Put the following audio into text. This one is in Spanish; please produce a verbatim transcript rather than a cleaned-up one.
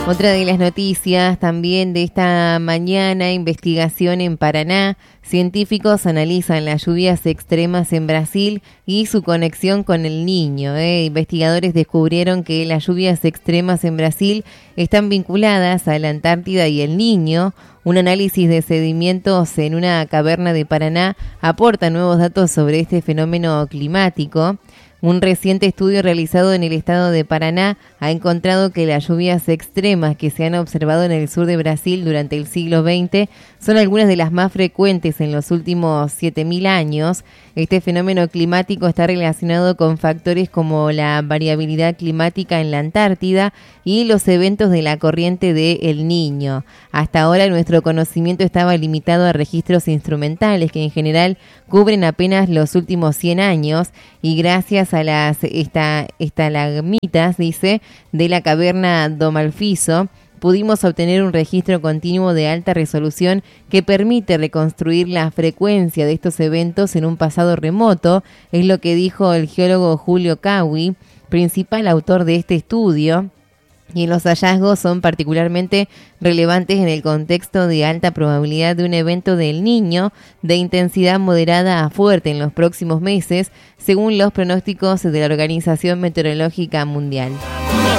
Otra de las noticias también de esta mañana, investigación en Paraná. Científicos analizan las lluvias extremas en Brasil y su conexión con el Niño. ¿eh? Investigadores descubrieron que las lluvias extremas en Brasil están vinculadas a la Antártida y el Niño. Un análisis de sedimentos en una caverna de Paraná aporta nuevos datos sobre este fenómeno climático. Un reciente estudio realizado en el estado de Paraná ha encontrado que las lluvias extremas que se han observado en el sur de Brasil durante el siglo veinte son algunas de las más frecuentes en los últimos siete mil años. Este fenómeno climático está relacionado con factores como la variabilidad climática en la Antártida y los eventos de la corriente de El Niño. Hasta ahora nuestro conocimiento estaba limitado a registros instrumentales que en general cubren apenas los últimos cien años y gracias a las esta, estalagmitas, dice, de la caverna do Malfiso, pudimos obtener un registro continuo de alta resolución que permite reconstruir la frecuencia de estos eventos en un pasado remoto, es lo que dijo el geólogo Julio Cawi, principal autor de este estudio. Y los hallazgos son particularmente relevantes en el contexto de alta probabilidad de un evento del Niño de intensidad moderada a fuerte en los próximos meses, según los pronósticos de la Organización Meteorológica Mundial.